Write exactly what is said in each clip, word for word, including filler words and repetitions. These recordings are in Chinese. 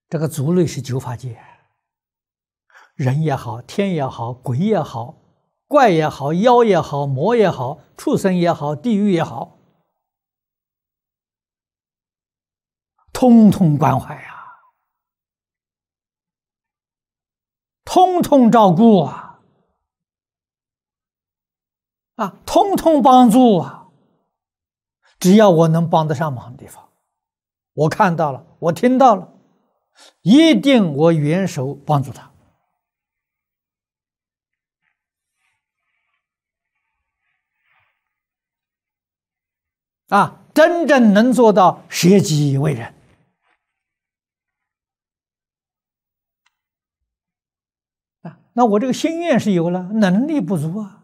这个族类是九法界，人也好，天也好，鬼也好，怪也好，妖也好，魔也好，畜生也好，地狱也好，通通关怀呀、啊，通通照顾啊，啊，通通帮助啊！只要我能帮得上忙的地方，我看到了，我听到了，一定我援手帮助他。啊，真正能做到舍己为人。啊，那我这个心愿是有了，能力不足啊。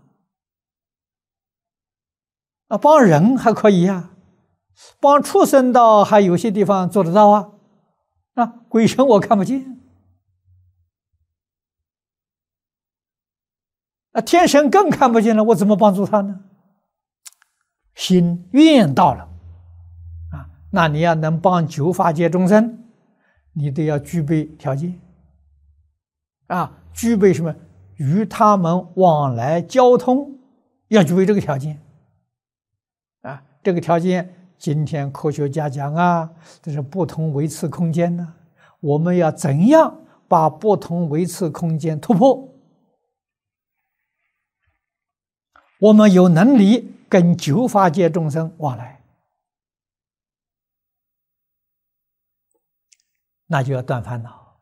啊，帮人还可以啊，帮畜生道还有些地方做得到啊。啊，鬼神我看不见。啊，天神更看不见了，我怎么帮助他呢？心愿到了，啊，那你要能帮九法界众生，你都要具备条件，啊，具备什么？与他们往来交通，要具备这个条件，啊，这个条件，今天科学家讲啊，这是不同维次空间呢，我们要怎样把不同维次空间突破？我们有能力跟九法界众生往来，那就要断烦恼。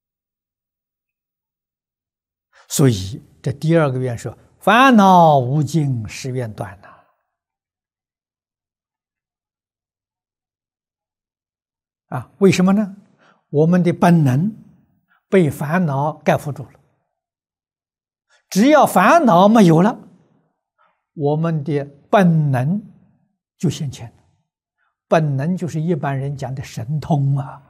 所以这第二个愿说：烦恼无尽，誓愿断呐。啊，为什么呢？我们的本能被烦恼盖覆住了，只要烦恼没有了，我们的本能就现前了。本能就是一般人讲的神通啊！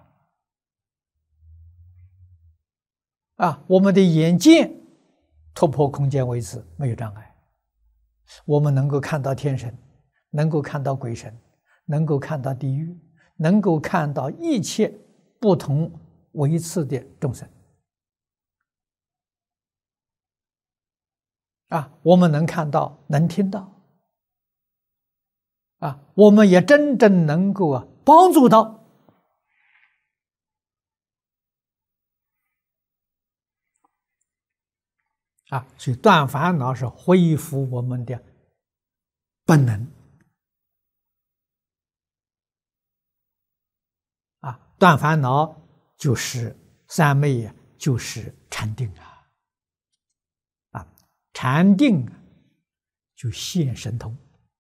啊，我们的眼见突破空间维次没有障碍，我们能够看到天神，能够看到鬼神，能够看到地狱，能够看到一切不同维次的众生。啊，我们能看到，能听到，啊，我们也真正能够啊帮助到。啊，所以断烦恼是恢复我们的本能。啊，断烦恼就是三昧，就是禅定啊。禅定就现神通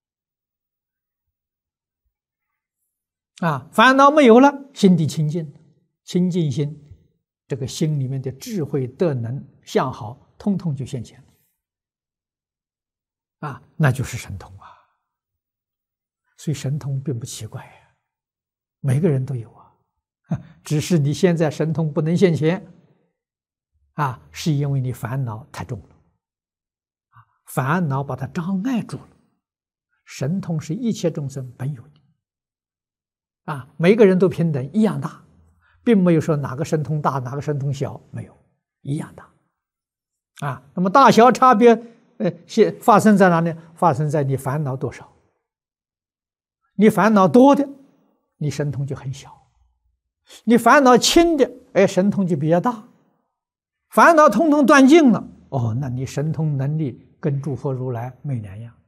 啊，烦恼没有了，心地清净，清净心，这个心里面的智慧、德能、相好，通通就现前了啊，那就是神通啊。所以神通并不奇怪呀、啊，每个人都有啊，只是你现在神通不能现前啊，是因为你烦恼太重了。烦恼把它障碍住了，神通是一切众生本有的，啊，每个人都平等一样大，并没有说哪个神通大，哪个神通小，没有，一样大，啊，那么大小差别，呃，现发生在哪里？发生在你烦恼多少。你烦恼多的，你神通就很小；你烦恼轻的，哎，神通就比较大。烦恼通通断尽了，哦，那你神通能力跟诸佛如来没两样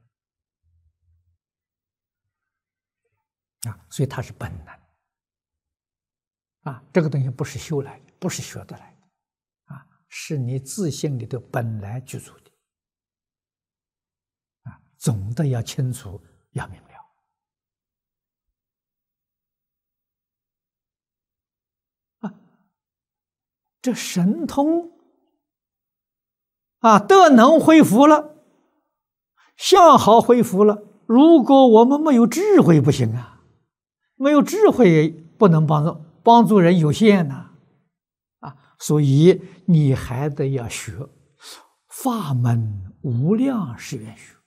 啊，所以它是本能啊，这个东西不是修来的，不是学得来的啊，是你自性里头本来具足的啊，总的要清楚，要明了啊，这神通啊，德能恢复了，相好恢复了。如果我们没有智慧，不行啊，没有智慧不能帮助帮助人有限呐、啊，啊，所以你还得要学法门无量誓愿学。